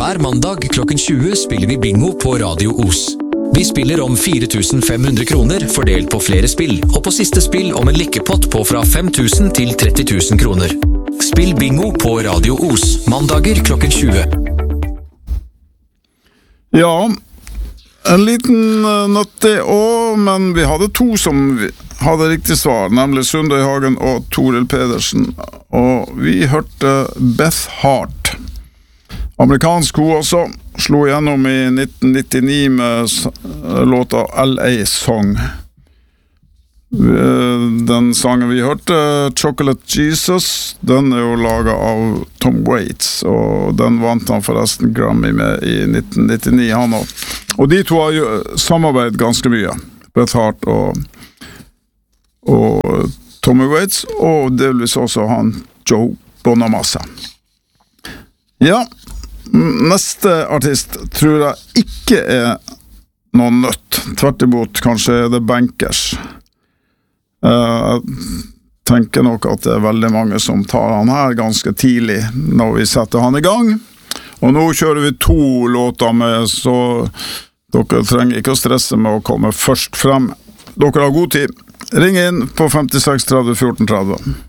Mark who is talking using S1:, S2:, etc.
S1: Hver mandag klokken 20 spiller vi bingo på Radio Os. Vi spiller om 4.500 kroner fordelt på flere spill, og på siste spill om en lykkepott på fra 5.000 til 30.000 kroner. Spill bingo på Radio Os, mandager klokken 20.
S2: Ja, en liten nøttig men vi hadde to som hadde riktig svar, nemlig Sundøy Hagen og Toril Pedersen, og vi hørte Beth Hart. Amerikansk hun også, slo gjennom i 1999 med låta LA Song. Den sangen vi hørte, Chocolate Jesus, den jo laget av Tom Waits, og den vant han forresten Grammy med i 1999, han også. Og de to har jo samarbeidet ganske mye, Beth Hart og Tommy Waits, og delvis også han Joe Bonamassa. Ja, neste artist tror jeg ikke noen nøtt. Tvert imot, kanskje det bankers. Jeg tenker nok at det veldig mange som tar han her ganske tidlig når vi setter han i gang. Og nå kjører vi 2 låter med, så dere trenger ikke å stresse med å komme først frem. Dere har god tid. Ring inn på 56 30 14 30.